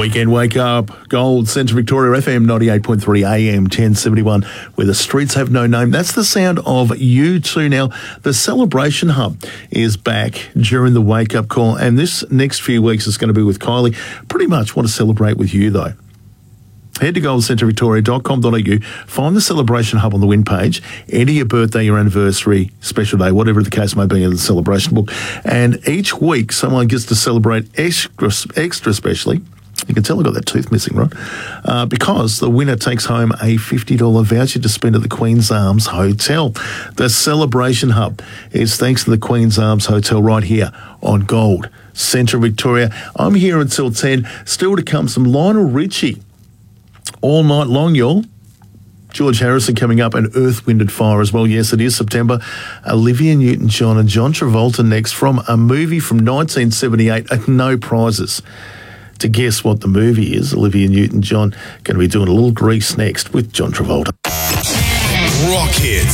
Weekend Wake Up, Gold, Centre Victoria, FM 98.3 AM 1071, where the streets have no name. That's the sound of U2. Now, the Celebration Hub is back during the Wake Up Call, and this next few weeks is going to be with Kylie. Pretty much want to celebrate with you, though. Head to goldcentrevictoria.com.au, find the Celebration Hub on the win page, enter your birthday, your anniversary, special day, whatever the case may be in the celebration book, and each week someone gets to celebrate extra specially. You can tell I got that tooth missing, right? Because the winner takes home a $50 voucher to spend at the Queen's Arms Hotel. The Celebration Hub is thanks to the Queen's Arms Hotel right here on Gold, Centre Victoria. I'm here until 10. Still to come, some Lionel Richie all night long, y'all. George Harrison coming up, and Earth, Wind and Fire as well. Yes, it is September. Olivia Newton-John and John Travolta next from a movie from 1978 at no prizes. To guess what the movie is, Olivia Newton-John going to be doing a little grease next with John Travolta. Rock Hits.